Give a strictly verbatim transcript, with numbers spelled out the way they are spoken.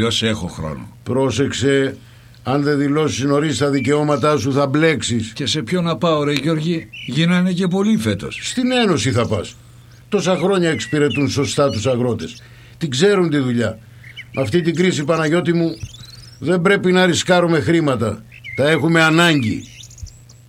Ποιος έχω χρόνο. Πρόσεξε, αν δεν δηλώσεις νωρίς τα δικαιώματά σου θα μπλέξεις. Και σε ποιο να πάω ρε Γιώργη, γίνανε και πολλοί φέτος. Στην Ένωση θα πας. Τόσα χρόνια εξυπηρετούν σωστά τους αγρότες. Την ξέρουν τη δουλειά. Με αυτή την κρίση, Παναγιώτη μου, δεν πρέπει να ρισκάρουμε χρήματα. Τα έχουμε ανάγκη.